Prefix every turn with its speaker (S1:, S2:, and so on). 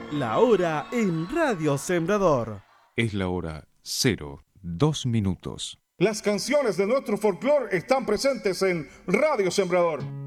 S1: La hora en Radio Sembrador.
S2: Es la hora 02 minutos.
S3: Las canciones de nuestro folclore están presentes en Radio Sembrador.